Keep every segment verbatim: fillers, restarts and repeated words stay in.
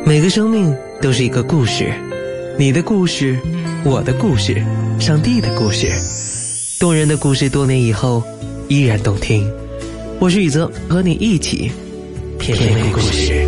每个生命都是一个故事，你的故事，我的故事，上帝的故事，动人的故事，多年以后依然动听。我是宇泽，和你一起品味故事。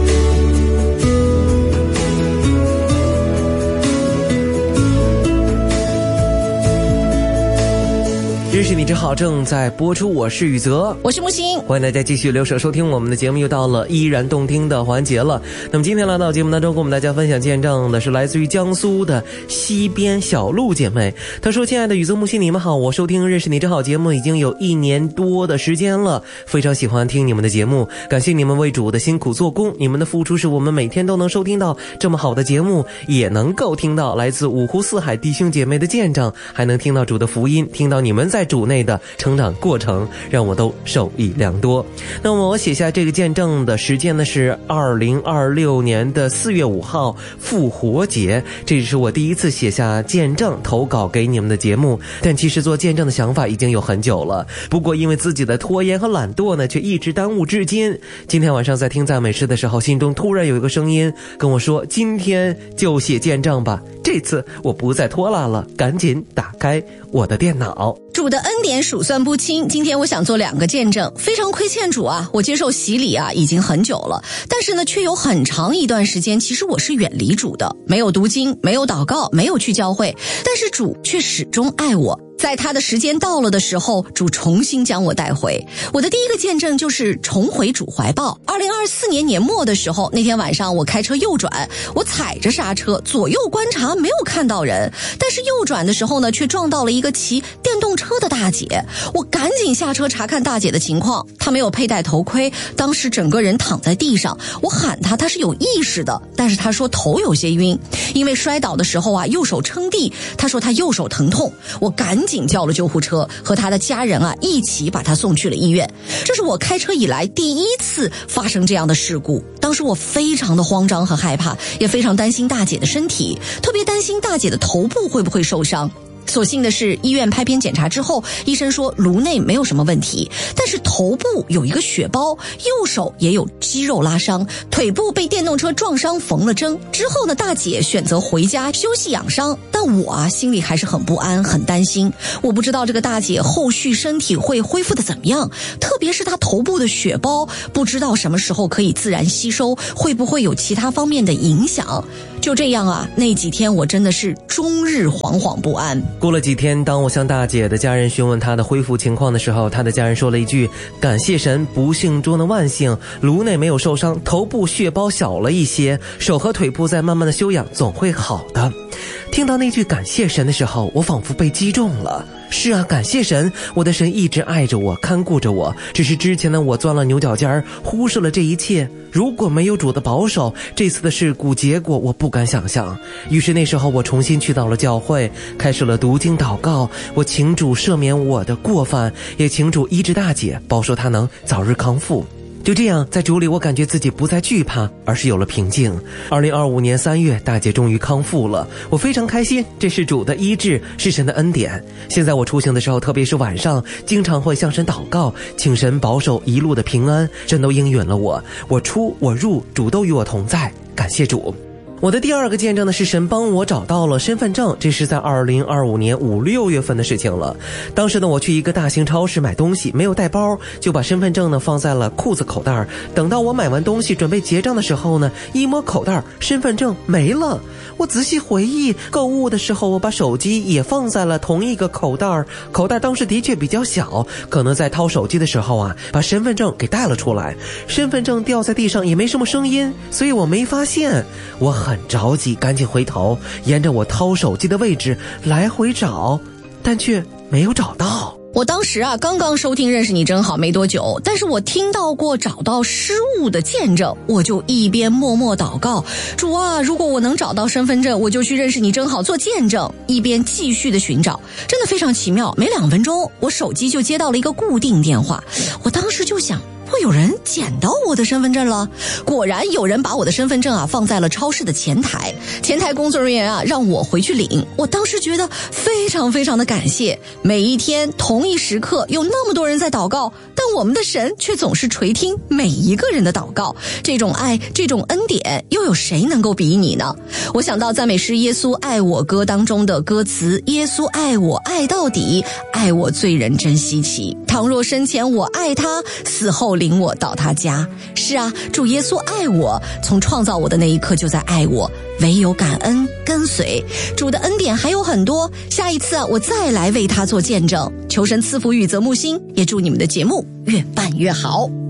认识你真好正在播出，我是宇泽， 我是木星， 欢迎大家继续留守收听我们的节目，又到了依然动听的环节了。那么今天来到节目当中跟我们大家分享见证的是来自于江苏的西边小鹿姐妹。她说：亲爱的宇泽木星，你们好，我收听认识你真好节目已经有一年多的时间了，非常喜欢听你们的节目，感谢你们为主的辛苦做工，你们的付出是我们每天都能收听到这么好的节目，也能够听到来自五湖四海弟兄姐妹的见证，还能听到主的福音，听到你们在主内的成长过程，让我都受益良多。那么我写下这个见证的时间呢是二零二六年的四月五号复活节，这是我第一次写下见证投稿给你们的节目，但其实做见证的想法已经有很久了，不过因为自己的拖延和懒惰呢却一直耽误至今。今天晚上在听赞美诗的时候，心中突然有一个声音跟我说，今天就写见证吧，这次我不再拖拉了，赶紧打开我的电脑。 主的恩典数算不清，今天我想做两个见证。非常亏欠主啊，我接受洗礼啊已经很久了，但是呢却有很长一段时间其实我是远离主的，没有读经，没有祷告，没有去教会，但是主却始终爱我，在他的时间到了的时候，主重新将我带回。我的第一个见证就是重回主怀抱。二零二四年年末的时候，那天晚上我开车右转，我踩着刹车左右观察，没有看到人，但是右转的时候呢却撞到了一个骑电动车的大姐。我赶紧下车查看大姐的情况，她没有佩戴头盔，当时整个人躺在地上，我喊她，她是有意识的，但是她说头有些晕，因为摔倒的时候啊右手撑地，她说她右手疼痛。我赶紧叫了救护车，和她的家人啊一起把她送去了医院。这是我开车以来第一次发生这样的事故，当时我非常的慌张和害怕，也非常担心大姐的身体，特别担心大姐的头部会不会受伤。所幸的是，医院拍片检查之后，医生说颅内没有什么问题，但是头部有一个血包，右手也有肌肉拉伤，腿部被电动车撞伤缝了针。之后呢，大姐选择回家休息养伤，但我啊心里还是很不安，很担心。我不知道这个大姐后续身体会恢复的怎么样，特别是她头部的血包，不知道什么时候可以自然吸收，会不会有其他方面的影响。就这样啊，那几天我真的是终日惶惶不安。 过了几天，当我向大姐的家人询问她的恢复情况的时候，她的家人说了一句：感谢神，不幸中的万幸，颅内没有受伤，头部血包小了一些，手和腿部在慢慢的休养，总会好的。听到那句感谢神的时候，我仿佛被击中了。是啊，感谢神，我的神一直爱着我，看顾着我，只是之前的我钻了牛角尖，忽视了这一切。如果没有主的保守，这次的事故结果我不敢想象。于是那时候我重新去到了教会，开始了读经祷告，我请主赦免我的过犯，也请主医治大姐，保守她能早日康复。就这样，在主里我感觉自己不再惧怕，而是有了平静。二零二五年三月，大姐终于康复了，我非常开心，这是主的医治，是神的恩典。现在我出行的时候，特别是晚上，经常会向神祷告，请神保守一路的平安，神都应允了我，我出我入，主都与我同在，感谢主。我的第二个见证呢是神帮我找到了身份证，这是在二零二五年五六月份的事情了。当时呢我去一个大型超市买东西，没有带包，就把身份证呢放在了裤子口袋。等到我买完东西准备结账的时候呢，一摸口袋，身份证没了。我仔细回忆，购物的时候我把手机也放在了同一个口袋，口袋当时的确比较小，可能在掏手机的时候啊把身份证给带了出来，身份证掉在地上也没什么声音，所以我没发现。我很很着急，赶紧回头沿着我掏手机的位置来回找，但却没有找到。 我当时啊刚刚收听认识你真好没多久，但是我听到过找到失物的见证，我就一边默默祷告，主啊，如果我能找到身份证，我就去认识你真好做见证，一边继续的寻找。真的非常奇妙，没两分钟我手机就接到了一个固定电话，我当时就想， 会有人捡到我的身份证了。果然有人把我的身份证啊放在了超市的前台，前台工作人员啊让我回去领。我当时觉得非常非常的感谢。每一天同一时刻有那么多人在祷告，但我们的神却总是垂听每一个人的祷告。这种爱，这种恩典，又有谁能够比拟呢？我想到赞美诗《耶稣爱我歌》当中的歌词：耶稣爱我爱到底，爱我罪人真稀奇。倘若生前我爱他，死后领我到他家。是啊，主耶稣爱我，从创造我的那一刻就在爱我，唯有感恩跟随。主的恩典还有很多，下一次啊，我再来为他做见证。求神赐福宇泽木星，也祝你们的节目越办越好。